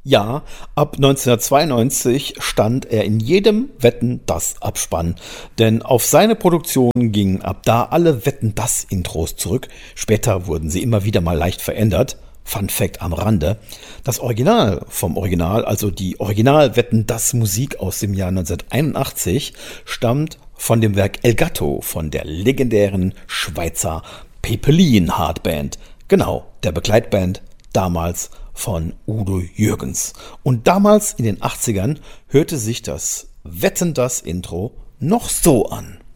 Ja, ab 1992 stand er in jedem Wetten das Abspann, denn auf seine Produktion gingen ab da alle Wetten das Intros zurück. Später wurden sie immer wieder mal leicht verändert. Fun Fact am Rande: Das Original vom Original, also die Original Wetten das Musik aus dem Jahr 1981, stammt von dem Werk El Gatto von der legendären Schweizer Pepelin Hardband. Genau, der Begleitband damals von Udo Jürgens. Und damals in den 80ern hörte sich das Wetten das Intro noch so an.